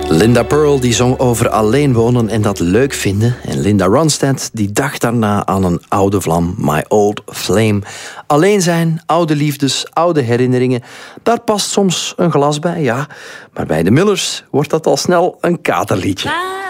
Linda Pearl die zong over alleen wonen en dat leuk vinden. En Linda Ronstadt die dacht daarna aan een oude vlam, My Old Flame. Alleen zijn, oude liefdes, oude herinneringen. Daar past soms een glas bij, ja. Maar bij de Millers wordt dat al snel een katerliedje.